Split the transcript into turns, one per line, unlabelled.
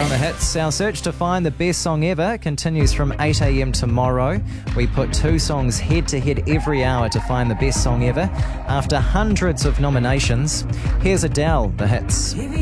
on The Hits. Our search to find the best song ever continues from 8 a.m. tomorrow. We put 2 songs head-to-head every hour to find the best song ever. After hundreds of nominations, here's Adele, The Hits.